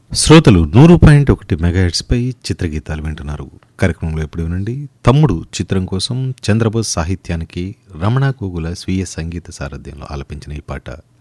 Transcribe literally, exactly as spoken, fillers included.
శ్రోతలు నూరు పాయింట్ ఒకటి మెగాహెట్స్పై చిత్రగీతాలు వింటున్నారు. కార్యక్రమంలో ఎప్పుడు వినండి. తమ్ముడు చిత్రం కోసం చంద్రబోస్ సాహిత్యానికి రమణ గోగుల స్వీయ సంగీత సారథ్యంలో ఆలపించిన ఈ పాట